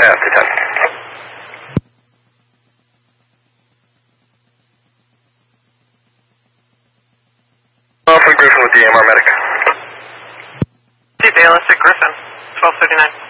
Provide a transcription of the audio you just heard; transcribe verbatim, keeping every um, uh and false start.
Yeah, two ten. Alpha Griffin with D M R Medic. See Dallas at Griffin, twelve thirty-nine.